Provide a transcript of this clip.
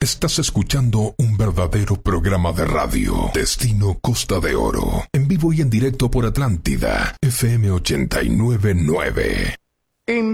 Estás escuchando un verdadero programa de radio. Destino Costa de Oro. En vivo y en directo por Atlántida. FM 89.9.